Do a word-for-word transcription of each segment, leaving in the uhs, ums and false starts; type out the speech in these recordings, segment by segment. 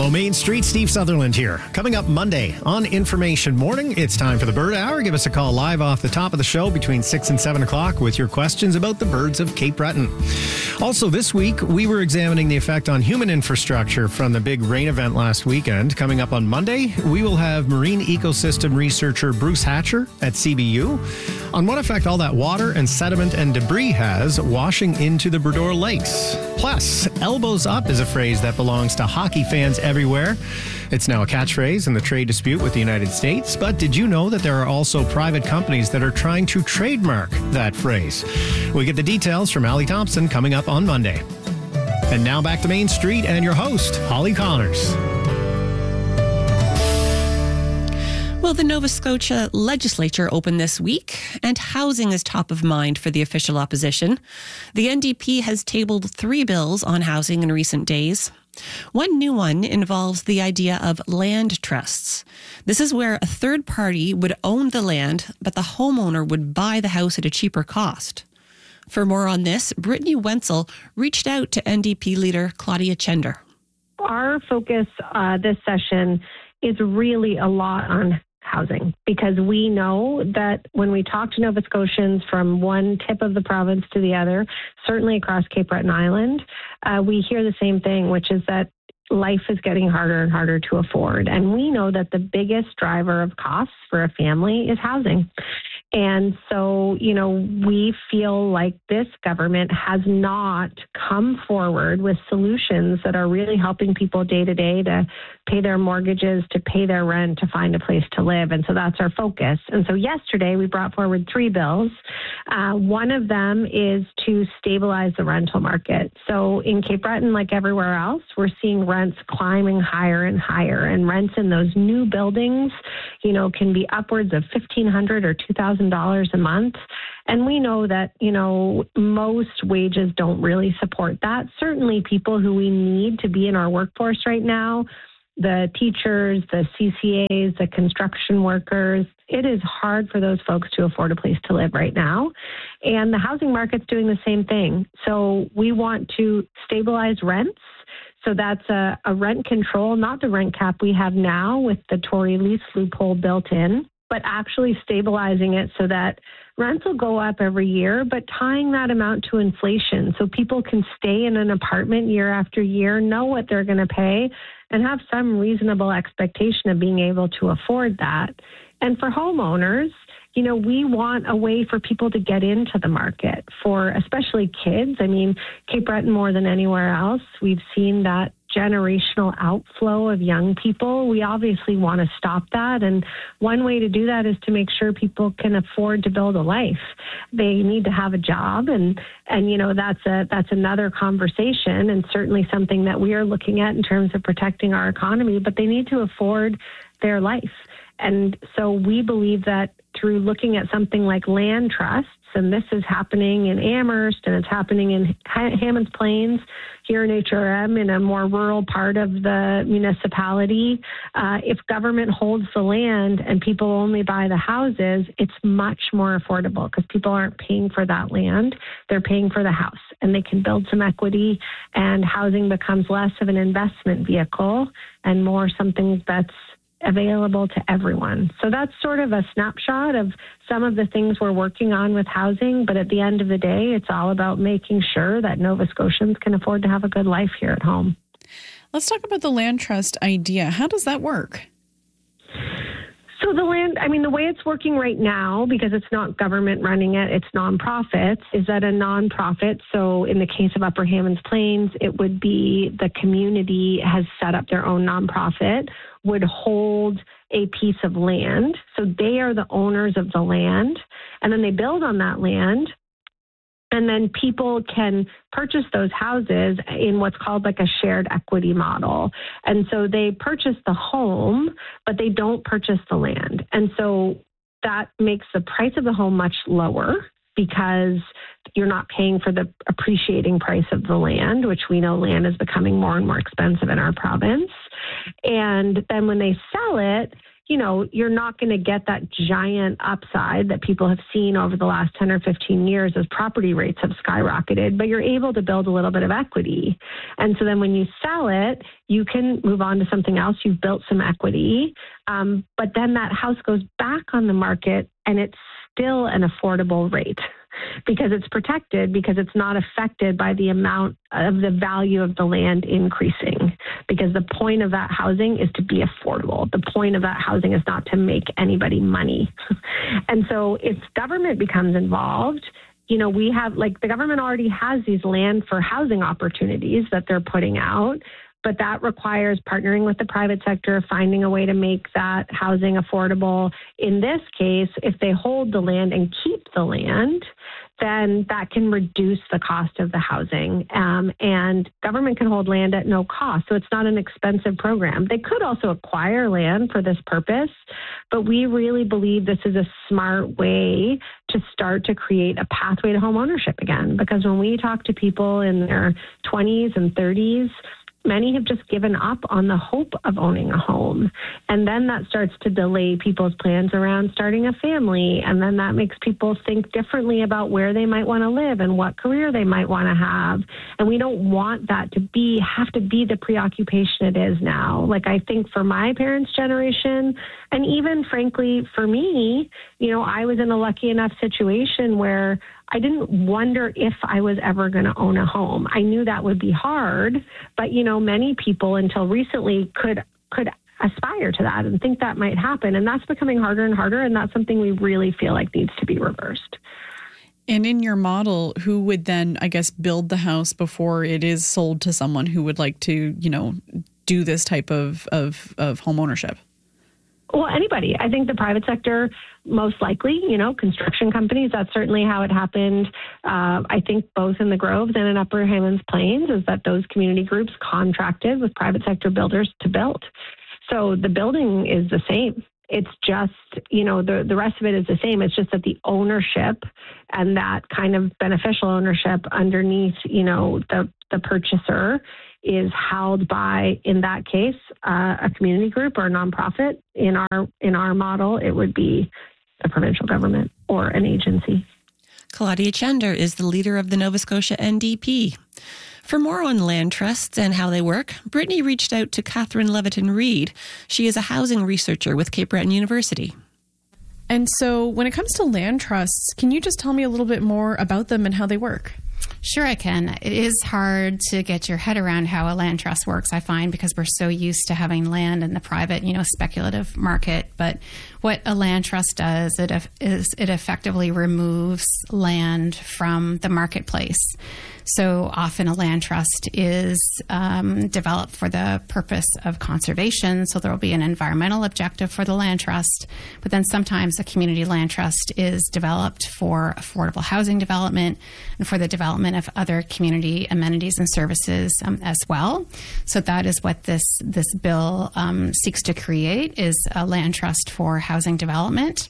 Hello, Main Street. Steve Sutherland here. Coming up Monday on Information Morning, it's time for the Bird Hour. Give us a call live off the top of the show between six and seven o'clock with your questions about the birds of Cape Breton. Also, this week, we were examining the effect on human infrastructure from the big rain event last weekend. Coming up on Monday, we will have marine ecosystem researcher Bruce Hatcher at C B U on what effect all that water and sediment and debris has washing into the Bredor Lakes. Plus, elbows up is a phrase that belongs to hockey fans everywhere. It's now a catchphrase in the trade dispute with the United States. But did you know that there are also private companies that are trying to trademark that phrase? We get the details from Allie Thompson coming up on Monday. And now back to Main Street and your host, Holly Connors. Well, the Nova Scotia legislature opened this week, and housing is top of mind for the official opposition. The N D P has tabled three bills on housing in recent days. One new one involves the idea of land trusts. This is where a third party would own the land, but the homeowner would buy the house at a cheaper cost. For more on this, Brittany Wenzel reached out to N D P leader Claudia Chender. Our focus uh, this session is really a lot on housing, because we know that when we talk to Nova Scotians from one tip of the province to the other, certainly across Cape Breton Island, uh, we hear the same thing, which is that life is getting harder and harder to afford. And we know that the biggest driver of costs for a family is housing. And so, you know, we feel like this government has not come forward with solutions that are really helping people day to day to pay their mortgages, to pay their rent, to find a place to live. And so that's our focus. And so yesterday we brought forward three bills. Uh, one of them is to stabilize the rental market. So in Cape Breton, like everywhere else, we're seeing rents climbing higher and higher. And rents in those new buildings, you know, can be upwards of fifteen hundred dollars or two thousand dollars a month. And we know that, you know, most wages don't really support that. Certainly people who we need to be in our workforce right now, the teachers, the C C As, the construction workers, it is hard for those folks to afford a place to live right now. And the housing market's doing the same thing. So we want to stabilize rents. So that's a, a rent control, not the rent cap we have now with the Tory lease loophole built in, but actually stabilizing it so that rents will go up every year, but tying that amount to inflation so people can stay in an apartment year after year, know what they're going to pay, and have some reasonable expectation of being able to afford that. And for homeowners, you know, we want a way for people to get into the market, for especially kids. I mean, Cape Breton more than anywhere else, we've seen that generational outflow of young people. We obviously want to stop that. And one way to do that is to make sure people can afford to build a life. They need to have a job. And, and you know, that's a that's another conversation, and certainly something that we are looking at in terms of protecting our economy, but they need to afford their life. And so we believe that through looking at something like land trusts, and this is happening in Amherst and it's happening in Hammonds Plains, here in H R M in a more rural part of the municipality. Uh, if government holds the land and people only buy the houses, it's much more affordable because people aren't paying for that land. They're paying for the house, and they can build some equity, and housing becomes less of an investment vehicle and more something that's available to everyone. So that's sort of a snapshot of some of the things we're working on with housing. But at the end of the day, it's all about making sure that Nova Scotians can afford to have a good life here at home. Let's talk about the land trust idea. How does that work? So the land, I mean, the way it's working right now, because it's not government running it, it's nonprofits, is that a nonprofit, so in the case of Upper Hammonds Plains, it would be the community has set up their own nonprofit, would hold a piece of land. So they are the owners of the land, and then they build on that land. And then people can purchase those houses in what's called like a shared equity model. And so they purchase the home, but they don't purchase the land. And so that makes the price of the home much lower because you're not paying for the appreciating price of the land, which we know land is becoming more and more expensive in our province. And then when they sell it, you know, you're not going to get that giant upside that people have seen over the last ten or fifteen years as property rates have skyrocketed, but you're able to build a little bit of equity. And so then when you sell it, you can move on to something else. You've built some equity, um, but then that house goes back on the market and it's still an affordable rate because it's protected, because it's not affected by the amount of the value of the land increasing. Because the point of that housing is to be affordable. The point of that housing is not to make anybody money. And so if government becomes involved, you know, we have, like, the government already has these land for housing opportunities that they're putting out. But that requires partnering with the private sector, finding a way to make that housing affordable. In this case, if they hold the land and keep the land, then that can reduce the cost of the housing. Um, and government can hold land at no cost. So it's not an expensive program. They could also acquire land for this purpose, but we really believe this is a smart way to start to create a pathway to home ownership again. Because when we talk to people in their twenties and thirties, many have just given up on the hope of owning a home. And then that starts to delay people's plans around starting a family. And then that makes people think differently about where they might want to live and what career they might want to have. And we don't want that to be, have to be the preoccupation it is now. Like, I think for my parents' generation, and even frankly for me, you know, I was in a lucky enough situation where I didn't wonder if I was ever going to own a home. I knew that would be hard, but, you know, many people until recently could could aspire to that and think that might happen. And that's becoming harder and harder. And that's something we really feel like needs to be reversed. And in your model, who would then, I guess, build the house before it is sold to someone who would like to, you know, do this type of, of, of home ownership? Well, anybody. I think the private sector, most likely, you know, construction companies, that's certainly how it happened. Uh, I think both in the Groves and in Upper Hammonds Plains is that those community groups contracted with private sector builders to build. So the building is the same. It's just, you know, the, the rest of it is the same. It's just that the ownership and that kind of beneficial ownership underneath, you know, the, the purchaser is held by, in that case, uh, a community group or a nonprofit. In our in our model, it would be a provincial government or an agency. Claudia Chender is the leader of the Nova Scotia N D P. For more on land trusts and how they work, Brittany reached out to Catherine Leviton-Reid. She is a housing researcher with Cape Breton University. And so when it comes to land trusts, can you just tell me a little bit more about them and how they work? Sure, I can. It is hard to get your head around how a land trust works, I find, because we're so used to having land in the private, you know, speculative market. But what a land trust does it is it effectively removes land from the marketplace. So often a land trust is um, developed for the purpose of conservation. So there will be an environmental objective for the land trust. But then sometimes a community land trust is developed for affordable housing development and for the development of other community amenities and services um, as well. So that is what this, this bill um, seeks to create, is a land trust for housing development.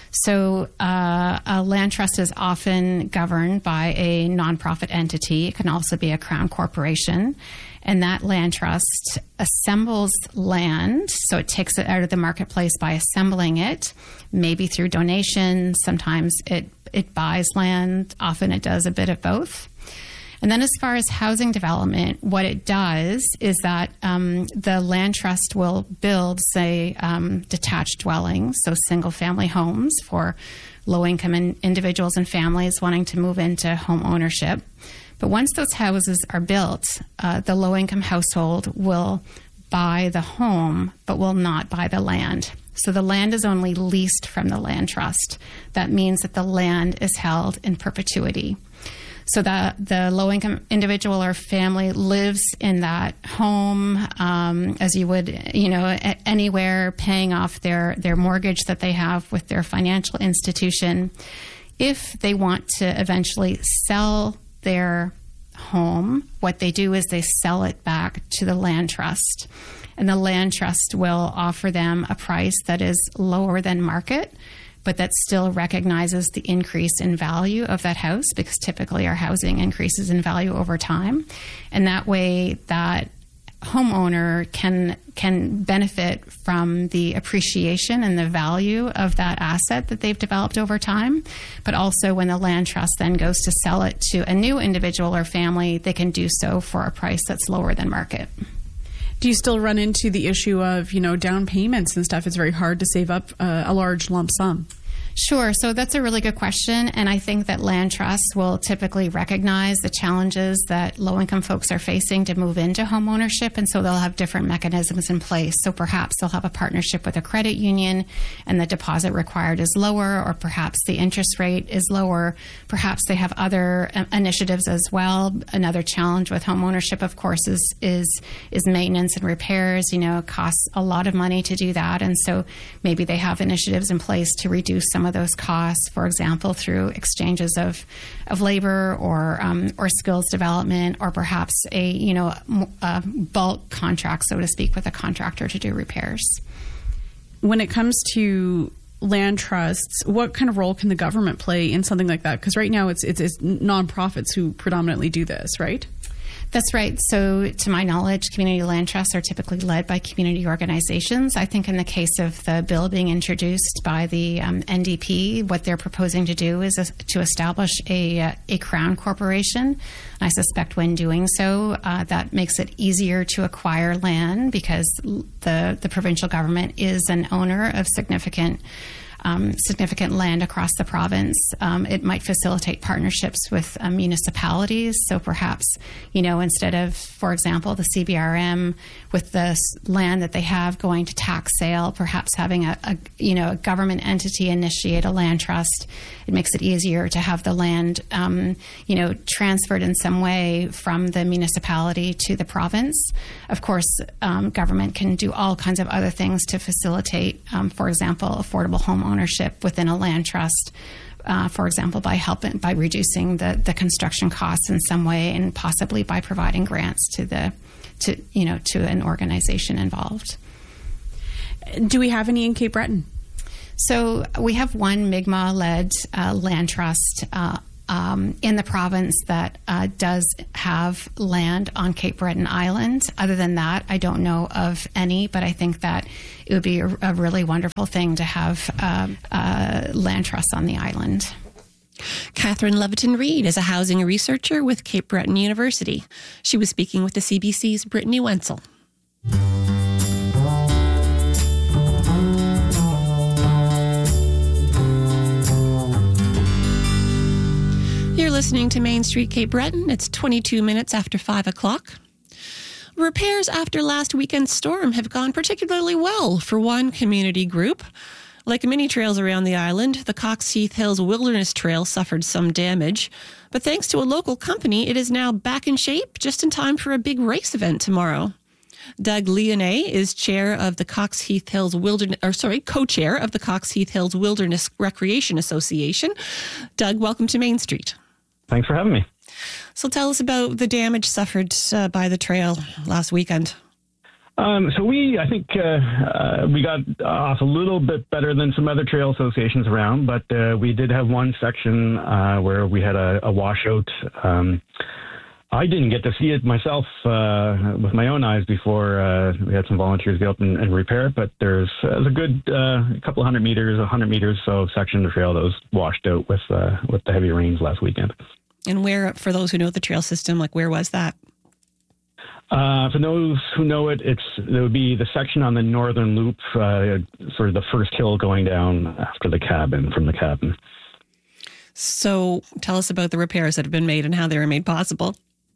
So uh, a land trust is often governed by a nonprofit entity. It can also be a crown corporation. And that land trust assembles land. So it takes it out of the marketplace by assembling it, maybe through donation. Sometimes it, it buys land. Often it does a bit of both. And then as far as housing development, what it does is that um, the land trust will build, say, um, detached dwellings, so single-family homes for low-income in- individuals and families wanting to move into home ownership. But once those houses are built, uh, the low-income household will buy the home, but will not buy the land. So the land is only leased from the land trust. That means that the land is held in perpetuity. So that the low-income individual or family lives in that home um, as you would, you know, anywhere, paying off their, their mortgage that they have with their financial institution. If they want to eventually sell their home, what they do is they sell it back to the land trust. And the land trust will offer them a price that is lower than market, but that still recognizes the increase in value of that house, because typically our housing increases in value over time. And that way that homeowner can can benefit from the appreciation and the value of that asset that they've developed over time. But also when the land trust then goes to sell it to a new individual or family, they can do so for a price that's lower than market. Do you still run into the issue of, you know, down payments and stuff? It's very hard to save up uh, a large lump sum. Sure. So that's a really good question. And I think that land trusts will typically recognize the challenges that low-income folks are facing to move into home ownership. And so they'll have different mechanisms in place. So perhaps they'll have a partnership with a credit union and the deposit required is lower, or perhaps the interest rate is lower. Perhaps they have other uh, initiatives as well. Another challenge with home ownership, of course, is, is, is maintenance and repairs. You know, it costs a lot of money to do that. And so maybe they have initiatives in place to reduce some of those costs, for example, through exchanges of of labor or um, or skills development, or perhaps a you know a bulk contract, so to speak, with a contractor to do repairs. When it comes to land trusts, what kind of role can the government play in something like that? Because right now it's, it's it's nonprofits who predominantly do this, right? That's right. So to my knowledge, community land trusts are typically led by community organizations. I think in the case of the bill being introduced by the um, N D P, what they're proposing to do is a, to establish a, a crown corporation. And I suspect when doing so, uh, that makes it easier to acquire land because the, the provincial government is an owner of significant Um, significant land across the province. Um, it might facilitate partnerships with uh, municipalities. So perhaps, you know, instead of, for example, the C B R M with the land that they have going to tax sale, perhaps having a, a you know, a government entity initiate a land trust. It makes it easier to have the land, um, you know, transferred in some way from the municipality to the province. Of course, um, government can do all kinds of other things to facilitate, um, for example, affordable home ownership within a land trust, uh, for example, by helping, by reducing the, the construction costs in some way, and possibly by providing grants to the, to, you know, to an organization involved. Do we have any in Cape Breton? So we have one Mi'kmaq-led uh, land trust uh, um, in the province that uh, does have land on Cape Breton Island. Other than that, I don't know of any, but I think that it would be a, a really wonderful thing to have uh, uh, land trusts on the island. Catherine Leviton-Reid is a housing researcher with Cape Breton University. She was speaking with the C B C's Brittany Wenzel. You're listening to Main Street Cape Breton. It's twenty-two minutes after five o'clock. Repairs after last weekend's storm have gone particularly well for one community group. Like many trails around the island, the Cox Heath Hills Wilderness Trail suffered some damage. But thanks to a local company, it is now back in shape just in time for a big race event tomorrow. Doug Leonet is chair of the Cox Heath Hills Wilderness, or sorry, co-chair of the Cox Heath Hills Wilderness Recreation Association. Doug, welcome to Main Street. Thanks for having me. So tell us about the damage suffered uh, by the trail last weekend. Um, so we, I think, uh, uh, we got off a little bit better than some other trail associations around, but uh, we did have one section uh, where we had a, a washout. Um, I didn't get to see it myself uh, with my own eyes before uh, we had some volunteers get up and, and repair it, but there's, uh, there's a good uh, couple hundred meters, a hundred meters so section of the trail that was washed out with uh, with the heavy rains last weekend. And where, for those who know the trail system, like where was that? Uh, for those who know it, it's there would be the section on the northern loop, uh, sort of the first hill going down after the cabin, from the cabin. So tell us about the repairs that have been made and how they were made possible.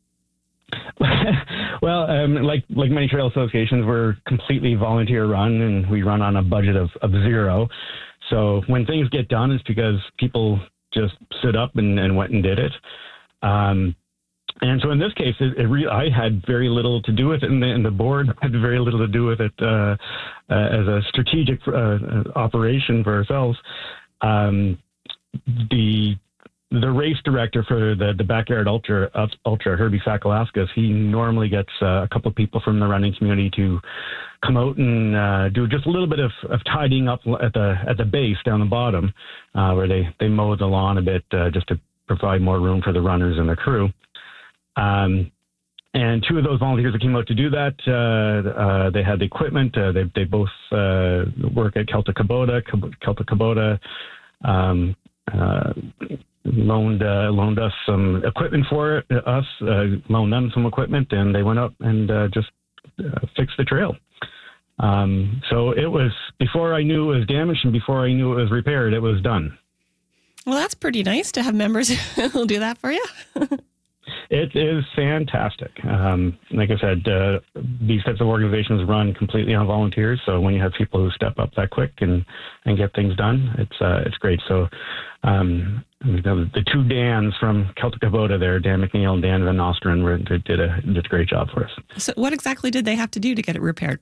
Well, um, like like many trail associations, we're completely volunteer run, and we run on a budget of, of zero. So when things get done, it's because people just stood up and, and went and did it. Um, and so in this case, it, it re- I had very little to do with it, and the, and the board had very little to do with it uh, uh, as a strategic uh, operation for ourselves. Um, the the race director for the, the Backyard Ultra, uh, Ultra, Herbie Sakalauskas, he normally gets uh, a couple of people from the running community to come out and uh, do just a little bit of, of tidying up at the at the base down the bottom, uh, where they, they mow the lawn a bit uh, just to provide more room for the runners and the crew. Um, and two of those volunteers that came out to do that, uh, uh, they had the equipment. Uh, they they both uh, work at Celtic Kubota. Celtic Kubota um, uh, loaned uh, loaned us some equipment for it. Us uh, loaned them some equipment, and they went up and uh, just uh, fixed the trail. Um, so it was before I knew it was damaged, and before I knew it was repaired, it was done. Well, that's pretty nice to have members who'll do that for you. It is fantastic. Um, like I said, uh, these types of organizations run completely on volunteers. So when you have people who step up that quick and, and get things done, it's uh, it's great. So um, the, the two Dans from Celtic Kubota there, Dan McNeil and Dan Van Nosteren, were, did, a, did a great job for us. So what exactly did they have to do to get it repaired?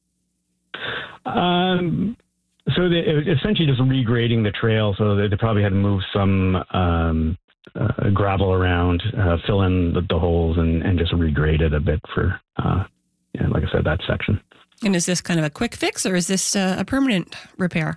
Um, so they, it was essentially just regrading the trail. So they, they probably had to move some um, uh, gravel around, uh, fill in the, the holes, and, and just regrade it a bit for, uh, yeah, like I said, that section. And is this kind of a quick fix, or is this uh, a permanent repair?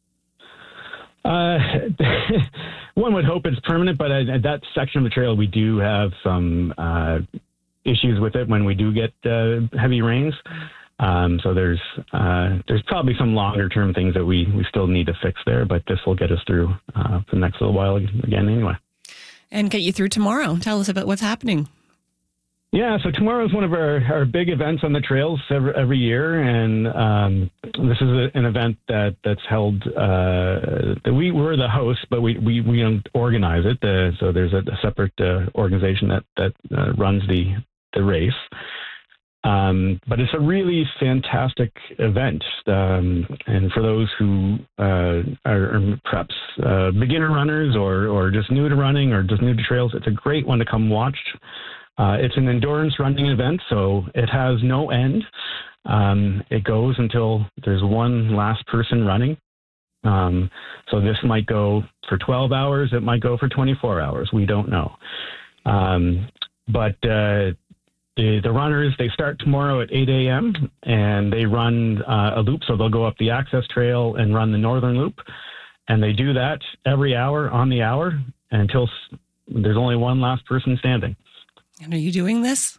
Uh, one would hope it's permanent, but at, at that section of the trail, we do have some uh, issues with it when we do get uh, heavy rains. Um, so there's uh, there's probably some longer term things that we, we still need to fix there, but this will get us through uh, for the next little while again anyway. And get you through tomorrow. Tell us about what's happening. Yeah, so tomorrow is one of our, our big events on the trails every, every year, and um, this is a, an event that that's held. Uh, that we we're the host, but we we, we don't organize it. Uh, so there's a, a separate uh, organization that that uh, runs the the race. Um, but it's a really fantastic event, um, and for those who uh, are, are perhaps uh, beginner runners or or just new to running or just new to trails, it's a great one to come watch. Uh, it's an endurance running event, so it has no end. Um, it goes until there's one last person running. Um, so this might go for twelve hours. It might go for twenty-four hours. We don't know. Um, but uh, the, the runners, they start tomorrow at eight a.m. and they run uh, a loop. So they'll go up the access trail and run the northern loop. And they do that every hour on the hour until there's only one last person standing. And are you doing this?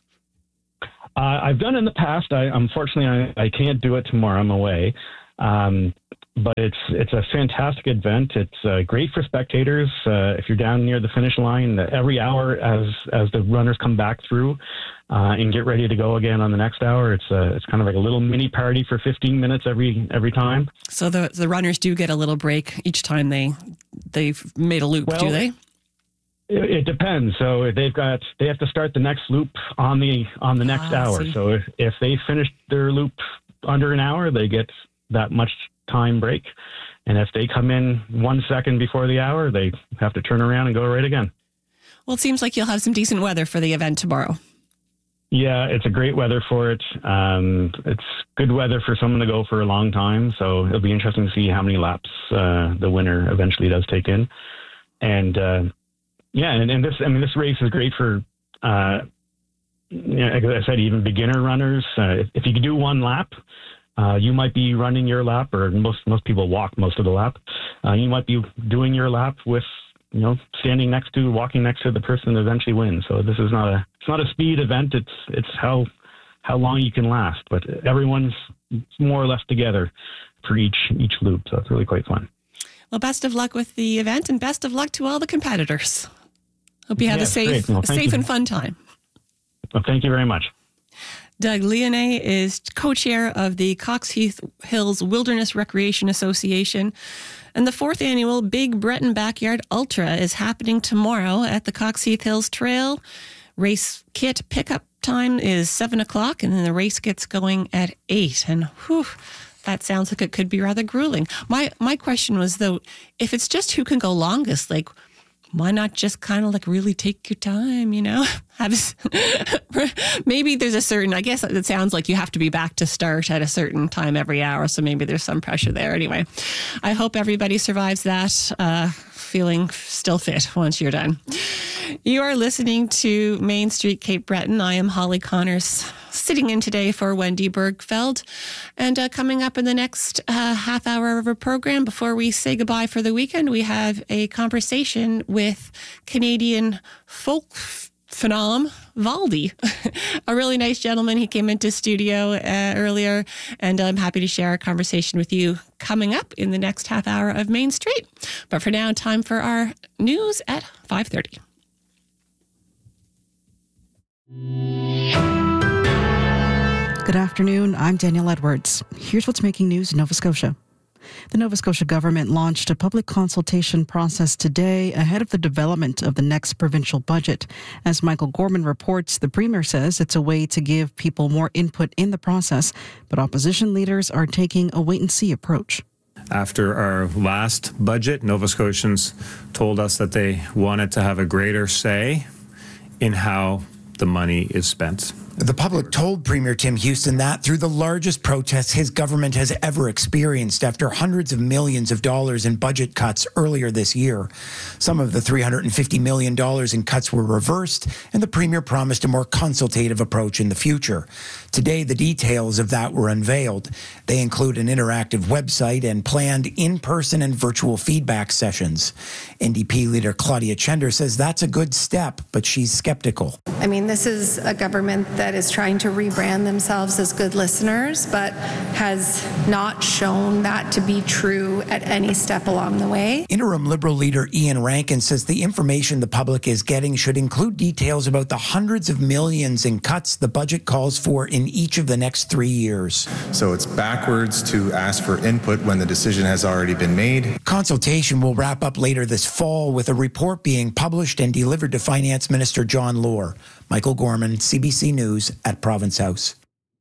Uh, I've done it in the past. I, unfortunately, I, I can't do it tomorrow. I'm away. Um, but it's it's a fantastic event. It's uh, great for spectators. Uh, if you're down near the finish line, every hour as as the runners come back through uh, and get ready to go again on the next hour, it's a, it's kind of like a little mini party for fifteen minutes every every time. So the the runners do get a little break each time they they've made a loop, well, do they? It, it depends. So they've got they have to start the next loop on the on the next ah, hour. So if, if they finish their loop under an hour, they get that much time break. And if they come in one second before the hour, they have to turn around and go right again. Well, it seems like you'll have some decent weather for the event tomorrow. Yeah, it's a great weather for it. Um, it's good weather for someone to go for a long time. So it'll be interesting to see how many laps uh, the winner eventually does take in. And uh, yeah, and, and this, I mean, this race is great for, uh, you know, like I said, even beginner runners. Uh, if, if you can do one lap, Uh, you might be running your lap, or most most people walk most of the lap. Uh, you might be doing your lap with, you know, standing next to, walking next to the person that eventually wins. So this is not a it's not a speed event. It's it's how how long you can last. But everyone's more or less together for each each loop. So it's really quite fun. Well, best of luck with the event, and best of luck to all the competitors. Hope you have yes, a safe well, safe you. and fun time. Well, thank you very much. Doug Lyonnais is co-chair of the Cox Hills Wilderness Recreation Association. And the fourth annual Big Breton Backyard Ultra is happening tomorrow at the Cox Hills Trail. Race kit pickup time is seven o'clock, and then the race gets going at eight. And whew, that sounds like it could be rather grueling. My my question was, though, if it's just who can go longest, like, why not just kind of like really take your time, you know? Have, maybe there's a certain, I guess it sounds like you have to be back to start at a certain time every hour. So maybe there's some pressure there. Anyway, I hope everybody survives that, uh, feeling still fit once you're done. You are listening to Main Street Cape Breton. I am Holly Connors, sitting in today for Wendy Bergfeld. And uh, coming up in the next uh, half hour of our program, before we say goodbye for the weekend, we have a conversation with Canadian folk phenom, Valdi, a really nice gentleman. He came into studio uh, earlier, and I'm happy to share a conversation with you coming up in the next half hour of Main Street. But for now, time for our news at five thirty. Good afternoon. I'm Danielle Edwards. Here's what's making news in Nova Scotia. The Nova Scotia government launched a public consultation process today ahead of the development of the next provincial budget. As Michael Gorman reports, the Premier says it's a way to give people more input in the process, but opposition leaders are taking a wait-and-see approach. After our last budget, Nova Scotians told us that they wanted to have a greater say in how the money is spent. The public told Premier Tim Houston that through the largest protests his government has ever experienced after hundreds of millions of dollars in budget cuts earlier this year. Some of the three hundred fifty million dollars in cuts were reversed, and the Premier promised a more consultative approach in the future. Today, the details of that were unveiled. They include an interactive website and planned in-person and virtual feedback sessions. N D P leader Claudia Chender says that's a good step, but she's skeptical. I mean, this is a government that is trying to rebrand themselves as good listeners, but has not shown that to be true at any step along the way. Interim Liberal leader Ian Rankin says the information the public is getting should include details about the hundreds of millions in cuts the budget calls for in each of the next three years. So it's backwards to ask for input when the decision has already been made. Consultation will wrap up later this fall with a report being published and delivered to Finance Minister John Lohr. Michael Gorman, C B C News at Province House.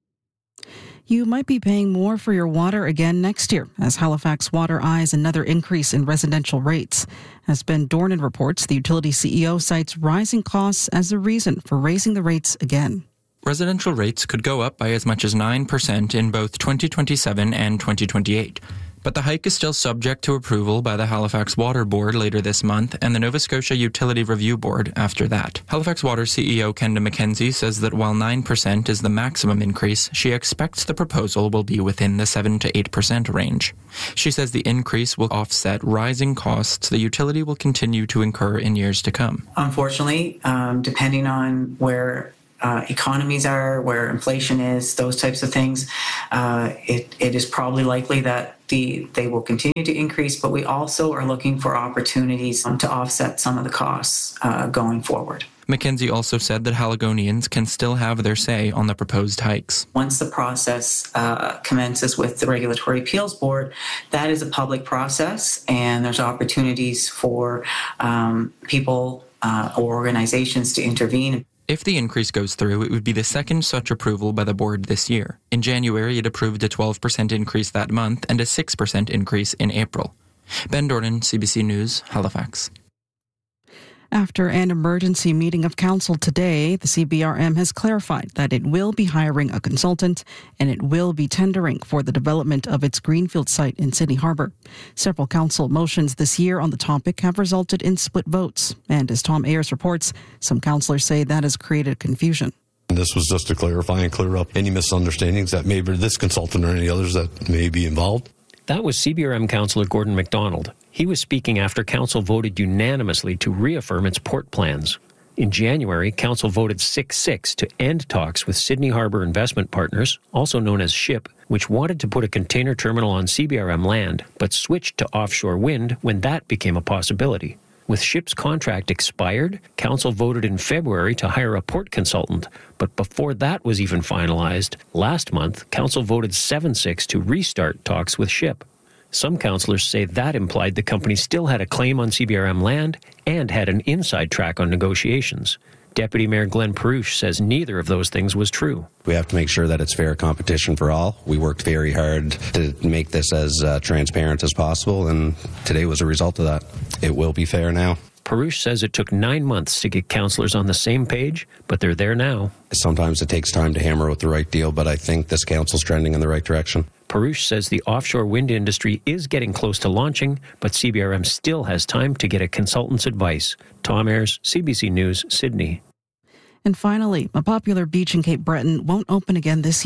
You might be paying more for your water again next year as Halifax Water eyes another increase in residential rates. As Ben Dornan reports, the utility C E O cites rising costs as the reason for raising the rates again. Residential rates could go up by as much as nine percent in both twenty twenty-seven and twenty twenty-eight. But the hike is still subject to approval by the Halifax Water Board later this month and the Nova Scotia Utility Review Board after that. Halifax Water C E O Kenda McKenzie says that while nine percent is the maximum increase, she expects the proposal will be within the seven to eight percent range. She says the increase will offset rising costs the utility will continue to incur in years to come. Unfortunately, um, depending on where Uh, economies are, where inflation is, those types of things, uh, it, it is probably likely that the they will continue to increase, but we also are looking for opportunities um, to offset some of the costs uh, going forward. McKenzie also said that Haligonians can still have their say on the proposed hikes. Once the process uh, commences with the Regulatory Appeals Board, that is a public process, and there's opportunities for um, people uh, or organizations to intervene. If the increase goes through, it would be the second such approval by the board this year. In January, it approved a twelve percent increase that month and a six percent increase in April. Ben Dornan, C B C News, Halifax. After an emergency meeting of council today, the C B R M has clarified that it will be hiring a consultant and it will be tendering for the development of its greenfield site in Sydney Harbour. Several council motions this year on the topic have resulted in split votes. And as Tom Ayers reports, some councillors say that has created confusion. This was just to clarify and clear up any misunderstandings that maybe this consultant or any others that may be involved. That was C B R M Councillor Gordon MacDonald. He was speaking after Council voted unanimously to reaffirm its port plans. In January, Council voted six six to end talks with Sydney Harbour Investment Partners, also known as SHIP, which wanted to put a container terminal on C B R M land, but switched to offshore wind when that became a possibility. With SHIP's contract expired, Council voted in February to hire a port consultant, but before that was even finalized, last month, Council voted seven six to restart talks with SHIP. Some councillors say that implied the company still had a claim on C B R M land and had an inside track on negotiations. Deputy Mayor Glenn Perush says neither of those things was true. We have to make sure that it's fair competition for all. We worked very hard to make this as uh, transparent as possible, and today was a result of that. It will be fair now. Perush says it took nine months to get councillors on the same page, but they're there now. Sometimes it takes time to hammer out the right deal, but I think this council's trending in the right direction. Perush says the offshore wind industry is getting close to launching, but C B R M still has time to get a consultant's advice. Tom Ayers, C B C News, Sydney. And finally, a popular beach in Cape Breton won't open again this year.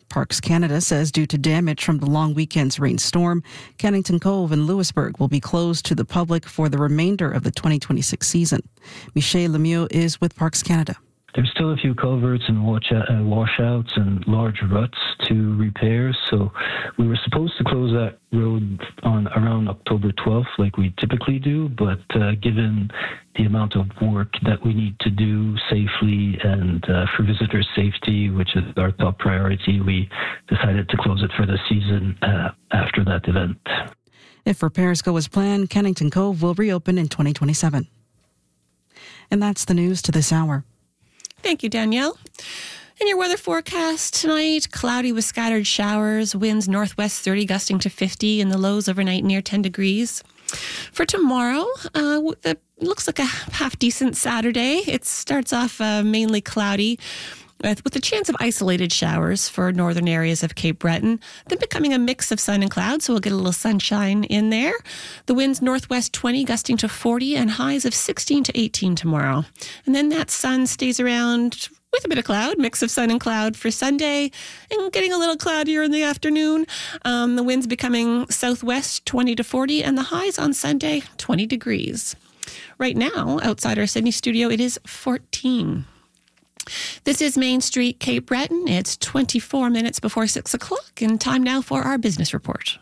Parks Canada says due to damage from the long weekend's rainstorm, Kennington Cove and Lewisburg will be closed to the public for the remainder of the twenty twenty-six season. Michel Lemieux is with Parks Canada. There's still a few culverts and watch, uh, washouts and large ruts to repair, so we were supposed to close that road on around October twelfth like we typically do, but uh, given the amount of work that we need to do safely and uh, for visitor safety, which is our top priority, we decided to close it for the season uh, after that event. If repairs go as planned, Kennington Cove will reopen in twenty twenty-seven. And that's the news to this hour. Thank you, Danielle. In your weather forecast tonight, cloudy with scattered showers, winds northwest thirty gusting to fifty, and the lows overnight near ten degrees. For tomorrow, uh, it looks like a half-decent Saturday. It starts off uh, mainly cloudy, with a chance of isolated showers for northern areas of Cape Breton, then becoming a mix of sun and clouds, so we'll get a little sunshine in there. The winds northwest twenty, gusting to forty, and highs of sixteen to eighteen tomorrow. And then that sun stays around with a bit of cloud, mix of sun and cloud for Sunday, and getting a little cloudier in the afternoon. Um, the winds becoming southwest twenty to forty, and the highs on Sunday, twenty degrees. Right now, outside our Sydney studio, it is fourteen. This is Main Street, Cape Breton. It's twenty-four minutes before six o'clock, and time now for our business report.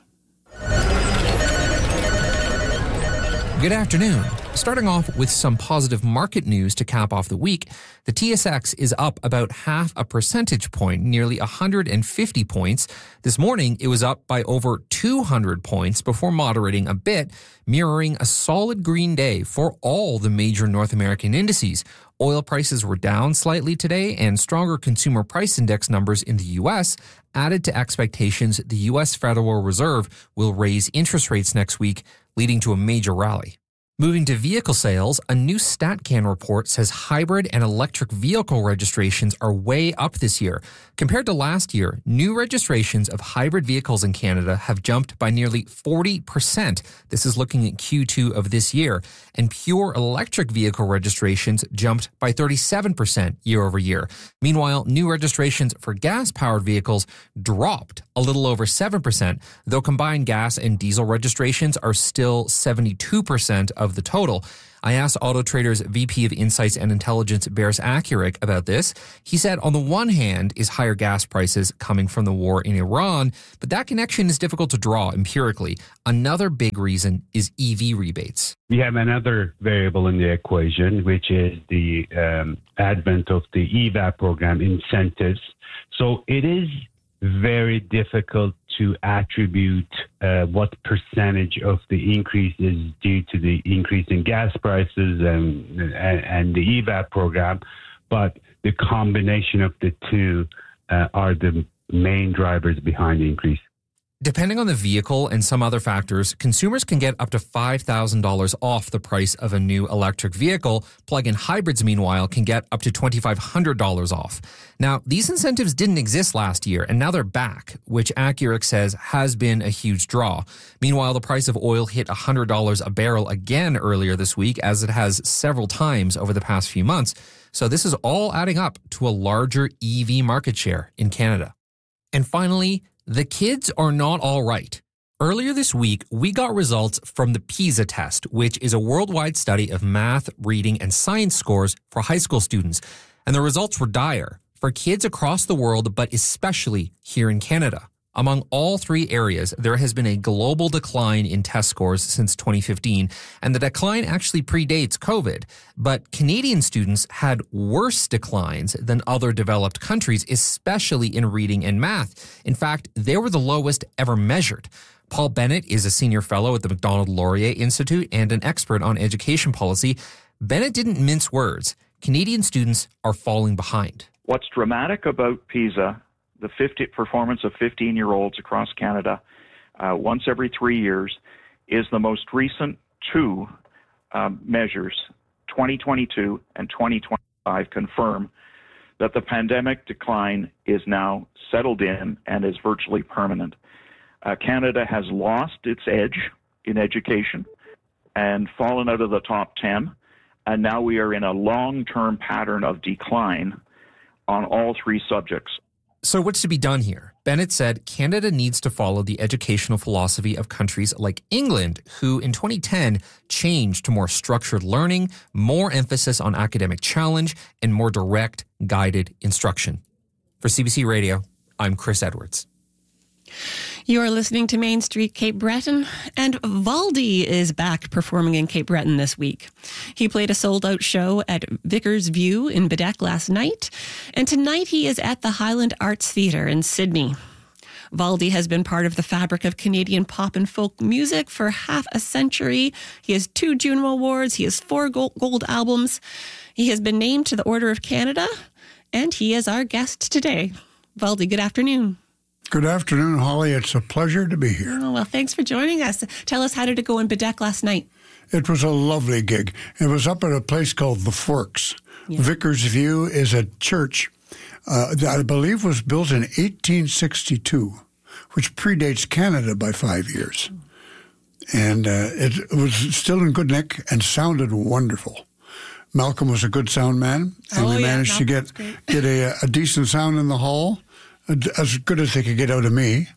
Good afternoon. Starting off with some positive market news to cap off the week, the T S X is up about half a percentage point, nearly one hundred fifty points. This morning, it was up by over two hundred points before moderating a bit, mirroring a solid green day for all the major North American indices. Oil prices were down slightly today, and stronger consumer price index numbers in the U S added to expectations the U S Federal Reserve will raise interest rates next week, leading to a major rally. Moving to vehicle sales, a new StatCan report says hybrid and electric vehicle registrations are way up this year. Compared to last year, new registrations of hybrid vehicles in Canada have jumped by nearly forty percent. This is looking at Q two of this year. And pure electric vehicle registrations jumped by thirty-seven percent year over year. Meanwhile, new registrations for gas-powered vehicles dropped a little over seven percent, though combined gas and diesel registrations are still seventy-two percent of the total. I asked Auto Trader's V P of Insights and Intelligence, Bears Accurate, about this. He said, on the one hand, is higher gas prices coming from the war in Iran, but that connection is difficult to draw empirically. Another big reason is E V rebates. We have another variable in the equation, which is the um, advent of the E V A P program incentives. So it is very difficult to attribute uh, what percentage of the increase is due to the increase in gas prices and, and, and the E V A P program, but the combination of the two uh, are the main drivers behind the increase. Depending on the vehicle and some other factors, consumers can get up to five thousand dollars off the price of a new electric vehicle. Plug-in hybrids, meanwhile, can get up to two thousand five hundred dollars off. Now, these incentives didn't exist last year, and now they're back, which Accurate says has been a huge draw. Meanwhile, the price of oil hit one hundred dollars a barrel again earlier this week, as it has several times over the past few months. So this is all adding up to a larger E V market share in Canada. And finally, the kids are not all right. Earlier this week, we got results from the PISA test, which is a worldwide study of math, reading, and science scores for high school students. And the results were dire for kids across the world, but especially here in Canada. Among all three areas, there has been a global decline in test scores since twenty fifteen, and the decline actually predates COVID. But Canadian students had worse declines than other developed countries, especially in reading and math. In fact, they were the lowest ever measured. Paul Bennett is a senior fellow at the Macdonald-Laurier Institute and an expert on education policy. Bennett didn't mince words. Canadian students are falling behind. What's dramatic about PISA, the fifty performance of fifteen-year-olds across Canada uh, once every three years, is the most recent two um, measures, twenty twenty-two and twenty twenty-five, confirm that the pandemic decline is now settled in and is virtually permanent. Uh, Canada has lost its edge in education and fallen out of the top ten, and now we are in a long-term pattern of decline on all three subjects. So what's to be done here? Bennett said Canada needs to follow the educational philosophy of countries like England, who in twenty ten changed to more structured learning, more emphasis on academic challenge, and more direct, guided instruction. For C B C Radio, I'm Chris Edwards. You're listening to Main Street Cape Breton, and Valdi is back performing in Cape Breton this week. He played a sold-out show at Vickers View in Bedeque last night, and tonight he is at the Highland Arts Theatre in Sydney. Valdi has been part of the fabric of Canadian pop and folk music for half a century. He has two Juno Awards, he has four gold, gold albums, he has been named to the Order of Canada, and he is our guest today. Valdi, good afternoon. Good afternoon, Holly. It's a pleasure to be here. Oh, well, thanks for joining us. Tell us, how did it go in Bedeque last night? It was a lovely gig. It was up at a place called The Forks. Yeah. Vickers View is a church uh, that I believe was built in eighteen sixty-two, which predates Canada by five years. And uh, it was still in good nick and sounded wonderful. Malcolm was a good sound man, and oh, we yeah, managed Malcolm's to get, great. get a, a decent sound in the hall. As good as they could get out of me.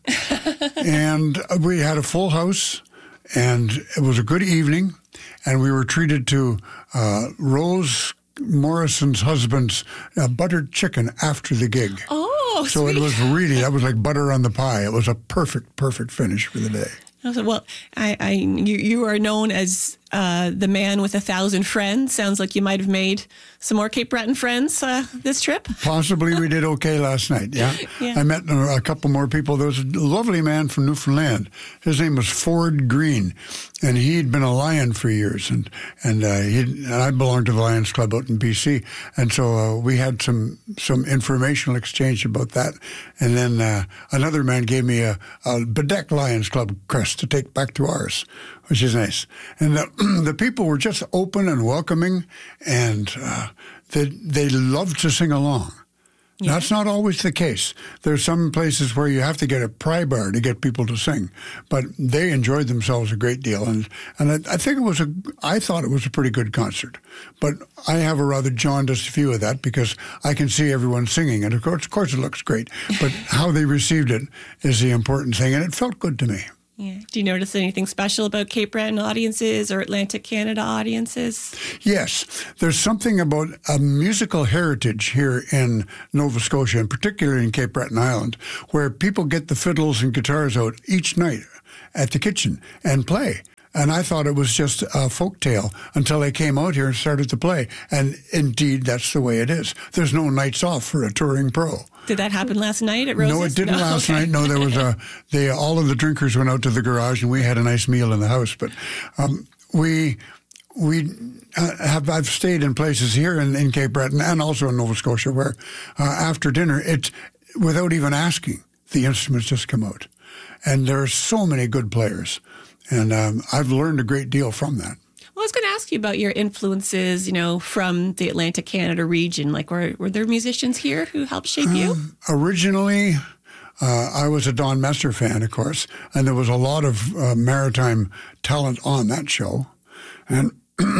And we had a full house, and it was a good evening, and we were treated to uh, Rose Morrison's husband's uh, buttered chicken after the gig. Oh, So sweet. it was really, that was like butter on the pie. It was a perfect, perfect finish for the day. Well, I, I, you, you are known as uh, the man with a thousand friends. Sounds like you might have made some more Cape Breton friends uh, this trip. Possibly we did okay last night, yeah. Yeah. I met a couple more people. There was a lovely man from Newfoundland. His name was Ford Green, and he'd been a Lion for years. And and, uh, he'd, and I belonged to the Lions Club out in B C. And so uh, we had some some informational exchange about that. And then uh, another man gave me a, a Bedeque Lions Club crest to take back to ours, which is nice. And the, the people were just open and welcoming, and uh, they, they loved to sing along. Yeah. That's not always the case. There's some places where you have to get a pry bar to get people to sing, but they enjoyed themselves a great deal. And, and I, I think it was a, I thought it was a pretty good concert, but I have a rather jaundiced view of that because I can see everyone singing, and of course, of course it looks great, but how they received it is the important thing, and it felt good to me. Yeah. Do you notice anything special about Cape Breton audiences or Atlantic Canada audiences? Yes. There's something about a musical heritage here in Nova Scotia, and particularly in Cape Breton Island, where people get the fiddles and guitars out each night at the kitchen and play. And I thought it was just a folk tale until they came out here and started to play. And indeed, that's the way it is. There's no nights off for a touring pro. Did that happen last night at Rose's? No, it didn't no? last okay. night. No, there was a, they, all of the drinkers went out to the garage and we had a nice meal in the house. But um, we, we uh, have, I've stayed in places here in, in Cape Breton and also in Nova Scotia where uh, after dinner, it's without even asking, the instruments just come out. And there are so many good players. And um, I've learned a great deal from that. Well, I was going to ask you about your influences, you know, from the Atlantic Canada region. Like, were, were there musicians here who helped shape you? Um, originally, uh, I was a Don Messer fan, of course, and there was a lot of uh, maritime talent on that show. And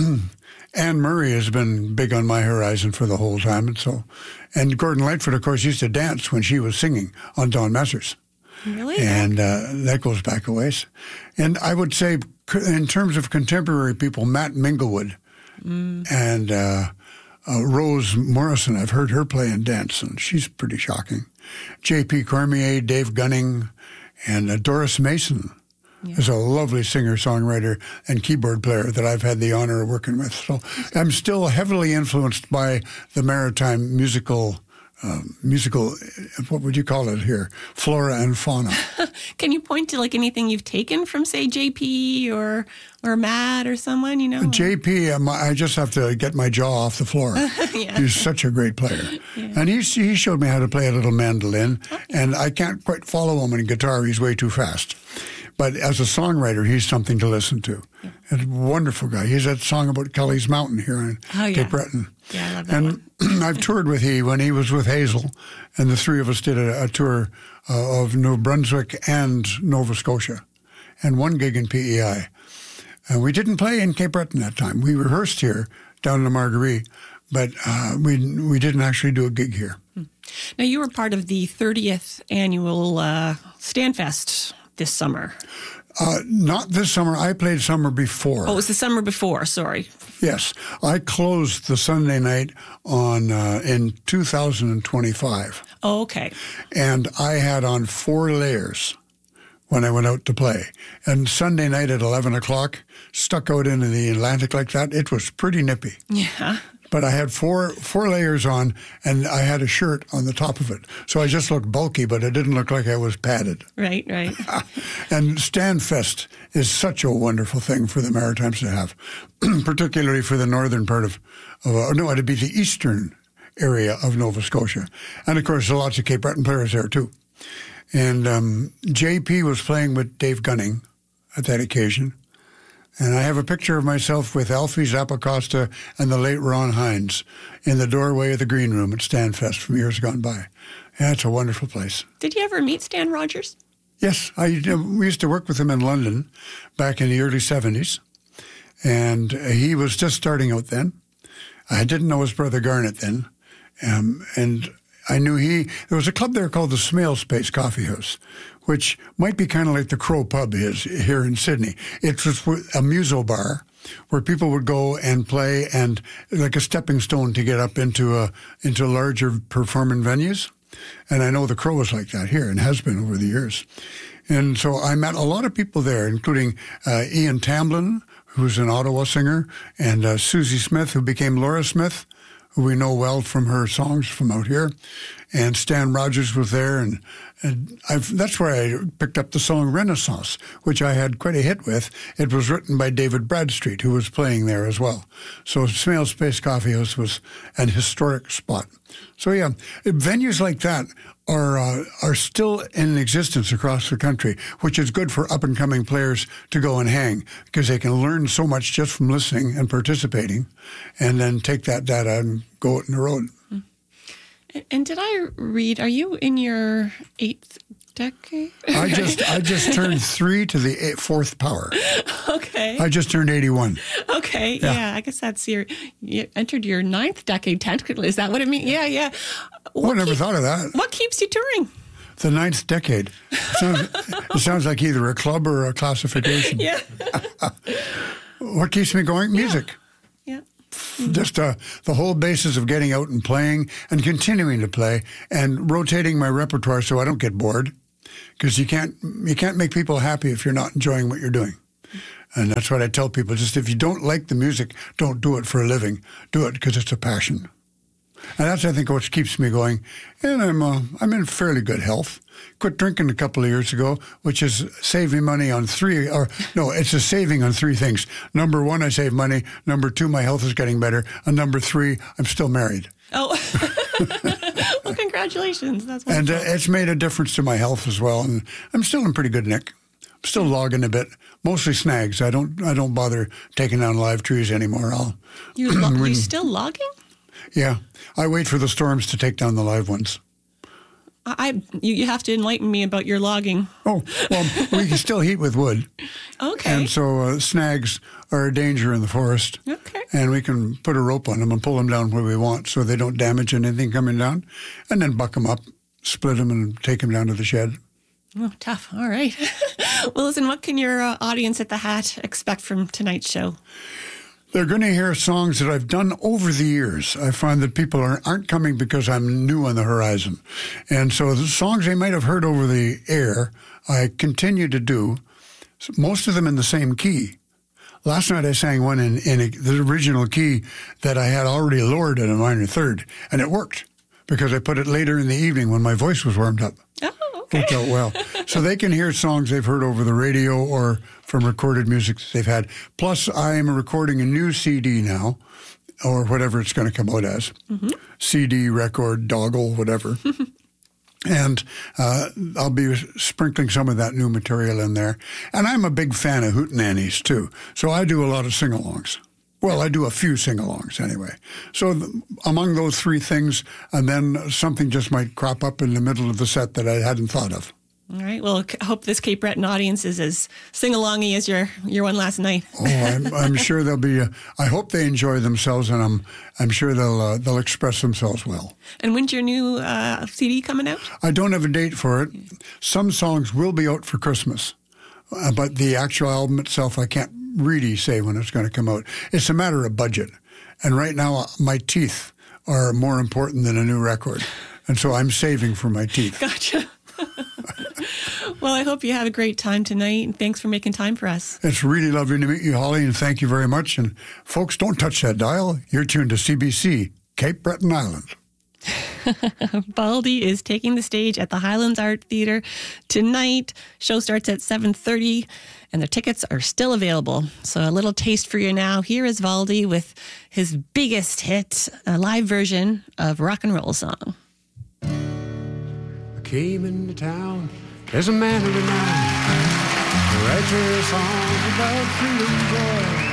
Anne Murray has been big on my horizon for the whole time. And so, and Gordon Lightfoot, of course, used to dance when she was singing on Don Messer's. Really? And uh, that goes back a ways. And I would say, in terms of contemporary people, Matt Minglewood mm. and uh, uh, Rose Morrison, I've heard her play and dance, and she's pretty shocking. J P Cormier, Dave Gunning, and uh, Doris Mason yeah. is a lovely singer-songwriter and keyboard player that I've had the honor of working with. So I'm still heavily influenced by the maritime musical Um, musical, what would you call it here? Flora and fauna. Can you point to like anything you've taken from, say, J P or or Matt or someone, you know? J P, um, I just have to get my jaw off the floor. yeah. He's such a great player. Yeah. And he, he showed me how to play a little mandolin, okay. and I can't quite follow him on guitar. He's way too fast. But as a songwriter, he's something to listen to. Yeah. He's a wonderful guy. He's that song about Kelly's Mountain here in oh, yeah. Cape Breton. Yeah, I love that and one. I've toured with he when he was with Hazel, and the three of us did a, a tour uh, of New Brunswick and Nova Scotia, and one gig in P E I. And we didn't play in Cape Breton that time. We rehearsed here down in the Marguerite, but uh, we we didn't actually do a gig here. Now, you were part of the thirtieth annual uh, Stanfest this summer. Uh, not this summer. I played summer before. Oh, it was the summer before. Sorry. Yes, I closed the Sunday night on uh, in two thousand twenty-five. Oh, okay. And I had on four layers when I went out to play. And Sunday night at eleven o'clock, stuck out into the Atlantic like that, it was pretty nippy. Yeah. But I had four four layers on, and I had a shirt on the top of it. So I just looked bulky, but it didn't look like I was padded. Right, right. And Stanfest is such a wonderful thing for the Maritimes to have, particularly for the northern part of, of uh, no, it'd be the eastern area of Nova Scotia. And, of course, there are lots of Cape Breton players there, too. And um, J P was playing with Dave Gunning at that occasion. And I have a picture of myself with Alfie Zappacosta and the late Ron Hines in the doorway of the green room at Stanfest from years gone by. Yeah, it's a wonderful place. Did you ever meet Stan Rogers? Yes, I we used to work with him in London back in the early seventies. And he was just starting out then. I didn't know his brother Garnet then. Um, and I knew he, there was a club there called the Smale Space Coffee House, which might be kind of like the Crow Pub is here in Sydney. It was a muso bar where people would go and play, and like a stepping stone to get up into a into larger performing venues. And I know the Crow was like that here and has been over the years. And so I met a lot of people there, including uh, Ian Tamblyn, who's an Ottawa singer, and uh, Susie Smith, who became Laura Smith, who we know well from her songs from out here. And Stan Rogers was there, and, and I've, that's where I picked up the song Renaissance, which I had quite a hit with. It was written by David Bradstreet, who was playing there as well. So Smale Space Coffee House was an historic spot. So yeah, venues like that are uh, are still in existence across the country, which is good for up-and-coming players to go and hang, because they can learn so much just from listening and participating, and then take that data and go out on the road. And did I read, are you in your eighth decade? I just I just turned three to the eight, fourth power. Okay. I just turned eighty-one. Okay, yeah. yeah, I guess that's your, you entered your ninth decade technically. Is that what it means? Yeah, yeah. What oh, I never keep, thought of that. What keeps you touring? The ninth decade. It sounds, it sounds like either a club or a classification. Yeah. What keeps me going? Music. Yeah. Mm-hmm. Just uh, the whole basis of getting out and playing and continuing to play and rotating my repertoire so I don't get bored, because you can't you can't make people happy if you're not enjoying what you're doing. And that's what I tell people. Just if you don't like the music, don't do it for a living. Do it because it's a passion. And that's, I think, what keeps me going. And I'm uh, I'm in fairly good health. Quit drinking a couple of years ago, which is saving money on three, or no, it's a saving on three things. Number one, I save money. Number two, my health is getting better. And number three, I'm still married. Oh, well, congratulations. That's wonderful. And uh, it's made a difference to my health as well. And I'm still in pretty good nick. I'm still logging a bit, mostly snags. I don't I don't bother taking down live trees anymore. I'll you lo- you still logging? Yeah, I wait for the storms to take down the live ones. I you, you have to enlighten me about your logging. Oh, well, we can still heat with wood. Okay. And so uh, snags are a danger in the forest. Okay. And we can put a rope on them and pull them down where we want so they don't damage anything coming down, and then buck them up, split them, and take them down to the shed. Oh, tough. All right. Well, listen, what can your uh, audience at the Hat expect from tonight's show? They're going to hear songs that I've done over the years. I find that people are, aren't coming because I'm new on the horizon. And so the songs they might have heard over the air, I continue to do, most of them in the same key. Last night I sang one in, in a, the original key that I had already lowered in a minor third, and it worked because I put it later in the evening when my voice was warmed up. Oh, okay. Worked out well. So they can hear songs they've heard over the radio or from recorded music that they've had. Plus, I am recording a new C D now, or whatever it's going to come out as. Mm-hmm. C D, record, doggle, whatever. And uh, I'll be sprinkling some of that new material in there. And I'm a big fan of hootenannies, too. So I do a lot of sing-alongs. Well, I do a few sing-alongs anyway. So th- among those three things, and then something just might crop up in the middle of the set that I hadn't thought of. All right. Well, I hope this Cape Breton audience is as sing-alongy as your your one last night. Oh, I'm, I'm sure they'll be. Uh, I hope they enjoy themselves, and I'm I'm sure they'll uh, they'll express themselves well. And when's your new uh, C D coming out? I don't have a date for it. Some songs will be out for Christmas, uh, but the actual album itself, I can't really say when it's going to come out. It's a matter of budget, and right now uh, my teeth are more important than a new record, and so I'm saving for my teeth. Gotcha. Well, I hope you have a great time tonight, and thanks for making time for us. It's really lovely to meet you, Holly, and thank you very much. And folks, don't touch that dial. You're tuned to C B C, Cape Breton Island. Baldy is taking the stage at the Highlands Art Theatre tonight. Show starts at seven thirty, and the tickets are still available. So a little taste for you now. Here is Valdy with his biggest hit, a live version of Rock and Roll Song. I came into town as a man of renown, to write a song about freedom, joy,